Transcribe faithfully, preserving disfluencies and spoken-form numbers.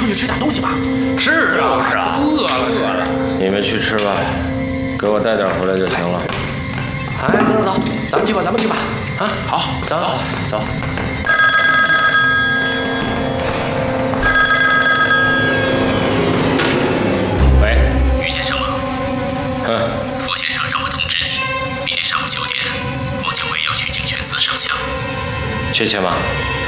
去吃点东西吧。 是啊，是啊， 饿了这了。 你们去吃吧，给我带点回来就行了。 哎，走走走，咱们去吧，咱们去吧。啊，好，走走走。喂， 于先生吗？ 哼， 傅先生让我通知你，明天上午九点，孟庆伟要去静泉寺上香。 确切吗？